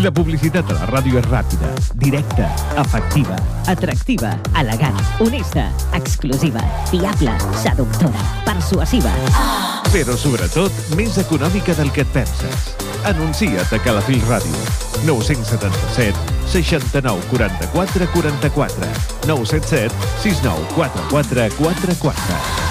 La publicitat a la ràdio és ràpida, directa, efectiva, atractiva, elegant, honesta, exclusiva, fiable, seductora, persuasiva. però sobretot més econòmica del que et penses. Anuncia't a Calafell Ràdio. 977 69 44 44 977 69 44 44.